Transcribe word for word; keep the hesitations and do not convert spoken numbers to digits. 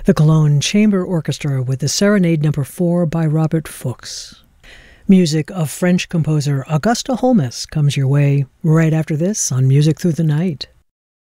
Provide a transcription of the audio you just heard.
The Cologne Chamber Orchestra with the Serenade Number four by Robert Fuchs. Music of French composer Auguste Holmes comes your way right after this on Music Through the Night.